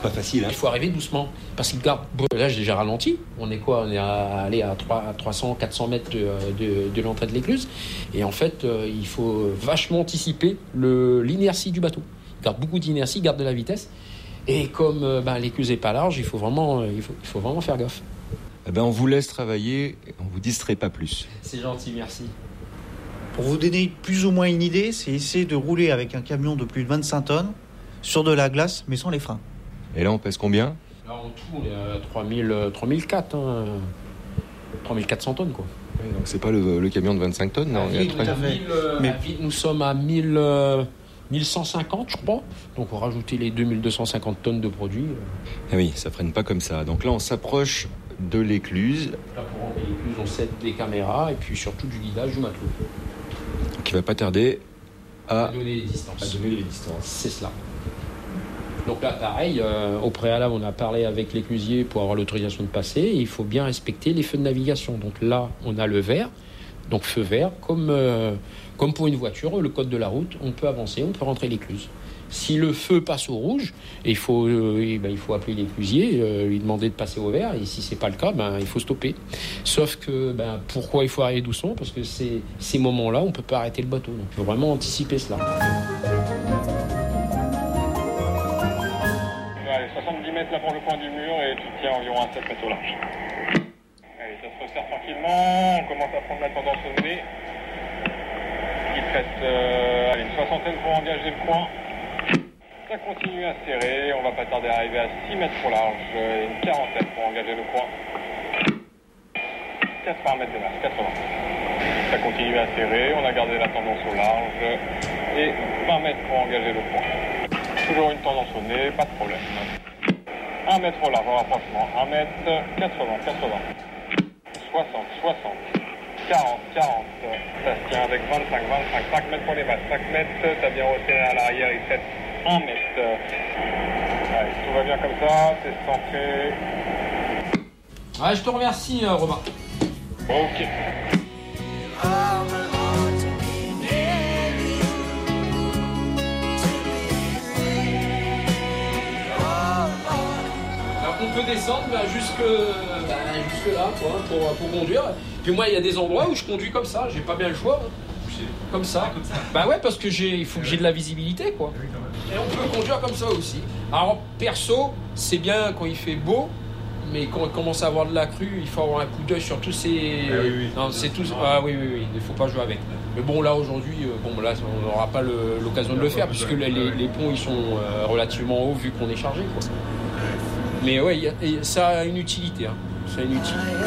pas facile. Hein. Il faut arriver doucement. Parce qu'il garde. Là, j'ai déjà ralenti. On est quoi ? On est à 300, 400 mètres de l'entrée de l'écluse. Et en fait, il faut vachement anticiper l'inertie du bateau. Il garde beaucoup d'inertie, il garde de la vitesse. Et comme l'écluse n'est pas large, il faut vraiment faire gaffe. Eh ben, on vous laisse travailler, on vous distrait pas plus. C'est gentil, merci. Pour vous donner plus ou moins une idée, c'est essayer de rouler avec un camion de plus de 25 tonnes sur de la glace, mais sans les freins. Et là, on pèse combien ? Là, en tout, on est à 3400, 3400 tonnes, quoi. Oui, donc c'est pas le camion de 25 tonnes, non ? Nous sommes à 1150, je crois. Donc, on va rajouter les 2250 tonnes de produits. Ah oui, ça freine pas comme ça. Donc là, on s'approche de l'écluse. Là, pour rentrer l'écluse, on set des caméras et puis surtout du guidage du matelot. Qui va pas tarder à donner les distances. C'est cela. Donc là, pareil, au préalable, on a parlé avec l'éclusier pour avoir l'autorisation de passer. Et il faut bien respecter les feux de navigation. Donc là, on a le vert. Donc feu vert, comme pour une voiture, le code de la route, on peut avancer, on peut rentrer l'écluse. Si le feu passe au rouge, il faut appeler l'éclusier, lui demander de passer au vert. Et si c'est pas le cas, il faut stopper. Sauf que pourquoi il faut arriver doucement ? Parce que ces moments-là, on peut pas arrêter le bateau. Donc il faut vraiment anticiper cela. Allez, 70 mètres là pour le point du mur et tu tiens environ un 7 mètres au large. Allez, ça se resserre tranquillement, on commence à prendre la tendance au nez. Il te reste une soixantaine pour engager le point. Ça continue à serrer, on va pas tarder à arriver à 6 mètres au large, une quarantaine pour engager le point. 80 mètres de masse, 80. Ça continue à serrer, on a gardé la tendance au large et 20 mètres pour engager le point. Toujours une tendance au nez, pas de problème. 1 mètre au large en rapprochement, 1 mètre, 80, 60, 40, ça se tient avec 25, 5 mètres pour les masses, 5 mètres, t'as bien resserré à l'arrière, il te reste 1 mètre. Allez, tout va bien comme ça, c'est centré. Je te remercie, Robin. Ok. On peut descendre jusque là, quoi, pour conduire. Puis moi, il y a des endroits où je conduis comme ça, j'ai pas bien le choix. Comme ça. Ouais, parce que il faut que j'ai de la visibilité, quoi. Et on peut conduire comme ça aussi. Alors, perso, c'est bien quand il fait beau, mais quand on commence à avoir de la crue, il faut avoir un coup d'œil sur tous ces... Non, c'est tout... oui, il faut pas jouer avec. Mais bon, là, aujourd'hui, là, on n'aura pas l'occasion de le faire, puisque les ponts, ils sont relativement hauts, vu qu'on est chargé, quoi. Mais ouais, ça a une utilité, hein. Ça a une utilité.